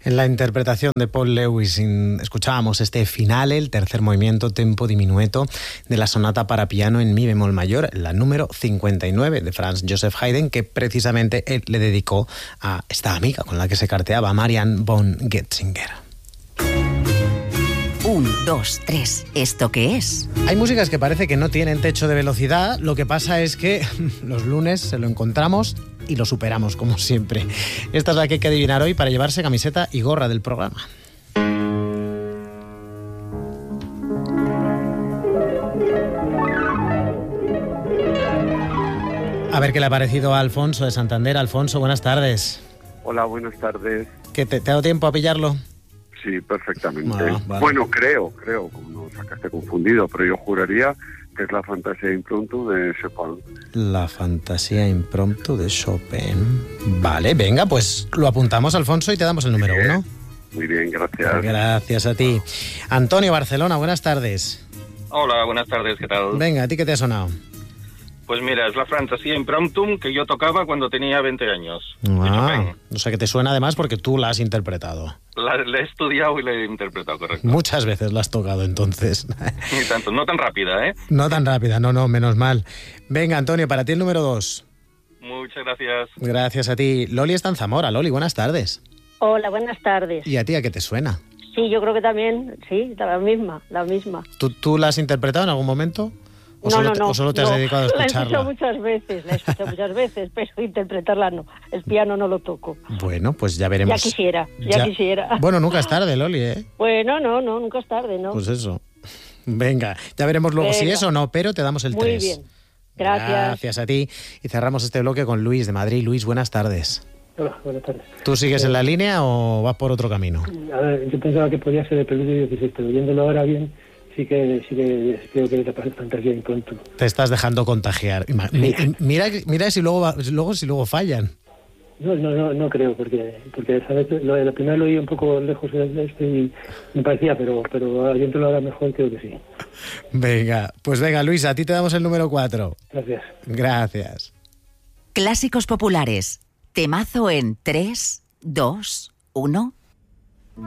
En la interpretación de Paul Lewis escuchábamos este finale, el tercer movimiento, tempo diminueto de la sonata para piano en mi bemol mayor, la número 59 de Franz Joseph Haydn, que precisamente él le dedicó a esta amiga con la que se carteaba, a Marianne von Getzinger. 1, 2, 3. ¿Esto qué es? Hay músicas que parece que no tienen techo de velocidad. Lo que pasa es que los lunes se lo encontramos y lo superamos, como siempre. Esta es la que hay que adivinar hoy para llevarse camiseta y gorra del programa. A ver qué le ha parecido a Alfonso de Santander. Alfonso, buenas tardes. Hola, buenas tardes. ¿Qué te ha dado tiempo a pillarlo? Sí, perfectamente. Vale. Bueno, creo, como sacaste confundido, pero yo juraría que es la fantasía impromptu de Chopin. La fantasía impromptu de Chopin. Vale, venga, pues lo apuntamos, Alfonso, y te damos el número 1. Muy bien, gracias. Gracias a ti. Antonio, Barcelona, buenas tardes. Hola, buenas tardes, ¿qué tal? Venga, ¿a ti qué te ha sonado? Pues mira, es la fantasía impromptum que yo tocaba cuando tenía 20 años. O sea que te suena además porque tú la has interpretado. La he estudiado y la he interpretado, correcto. Muchas veces la has tocado, entonces. Ni tanto, no tan rápida, ¿eh? No tan rápida, no, menos mal. Venga, Antonio, para ti el número 2. Muchas gracias. Gracias a ti. Loli está en Zamora. Loli, buenas tardes. Hola, buenas tardes. ¿Y a ti a qué te suena? Sí, yo creo que también, sí, la misma. ¿Tú la has interpretado en algún momento? ¿O solo te has dedicado a escucharla? La he escuchado muchas veces, pero interpretarla no. El piano no lo toco. Bueno, pues ya veremos. Ya quisiera. Bueno, nunca es tarde, Loli, ¿eh? Bueno, no, nunca es tarde, ¿no? Pues eso. Venga, ya veremos luego si es o no, pero te damos el 3. Muy bien. Gracias. Gracias a ti. Y cerramos este bloque con Luis de Madrid. Luis, buenas tardes. Hola, buenas tardes. ¿Tú sigues en la línea o vas por otro camino? A ver, yo pensaba que podía ser el Preludio 16, pero viéndolo ahora bien, sí que creo que te pasa fantasía impromptu. Te estás dejando contagiar. Mira si luego fallan. No creo, porque ¿sabes? La primera lo oí un poco lejos de esto y me parecía, pero viéndolo ahora mejor creo que sí. Venga, pues venga, Luis, a ti te damos el número 4. Gracias. Gracias. Clásicos populares. Temazo en 3, 2, 1...